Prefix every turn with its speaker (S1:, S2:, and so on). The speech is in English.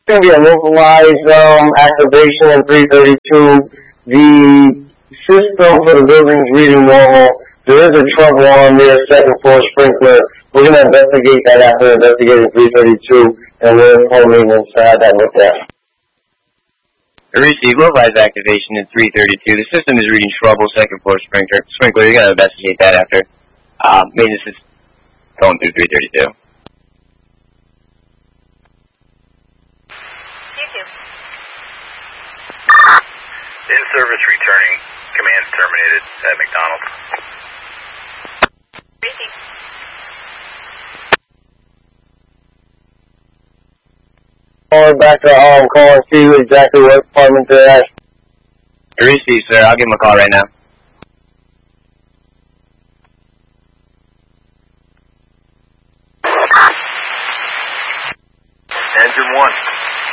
S1: going to be a localized activation in 332. The system for the building's reading normal. There is a trouble on their second floor sprinkler. We're going to investigate that after investigating 332, and we're in home maintenance to have that looked at.
S2: Receive localized activation in 332. The system is reading trouble, second floor sprinkler. You're going to investigate that after. Maintenance is going through 332.
S3: In service returning. Command terminated at McDonald's.
S4: Receive.
S1: Calling back to call and see exactly what department they're at.
S2: Receive, sir. I'll give him a call right now.
S3: Engine 1.